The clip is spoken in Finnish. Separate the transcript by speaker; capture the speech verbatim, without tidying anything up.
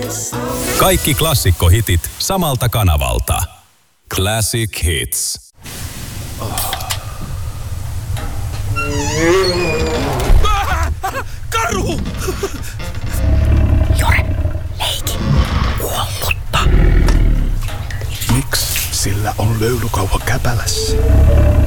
Speaker 1: Kaikki klassikkohitit samalta kanavalta. Classic Hits.
Speaker 2: Oh. Karhu!
Speaker 3: Jore, leiki. Kuollutta.
Speaker 2: Miksi sillä on löylykauha käpälässä?